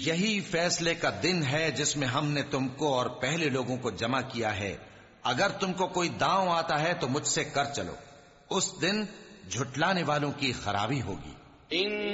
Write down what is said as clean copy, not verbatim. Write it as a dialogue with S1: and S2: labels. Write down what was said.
S1: यही फैसले का दिन है जिसमें हमने तुमको और पहले लोगों को जमा किया है। अगर तुमको कोई दांव आता है तो मुझसे कर चलो। उस दिन झुटलाने वालों की खराबी होगी।